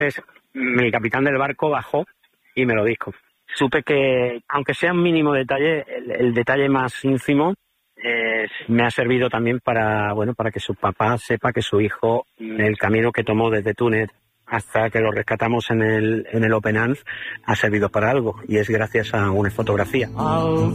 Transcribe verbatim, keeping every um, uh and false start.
Entonces, mi capitán del barco bajó y me lo dijo. Supe que, aunque sea un mínimo detalle, el, el detalle más ínfimo eh, me ha servido también para, bueno, para que su papá sepa que su hijo, el camino que tomó desde Túnez hasta que lo rescatamos en el, en el Open Arms, ha servido para algo, y es gracias a una fotografía.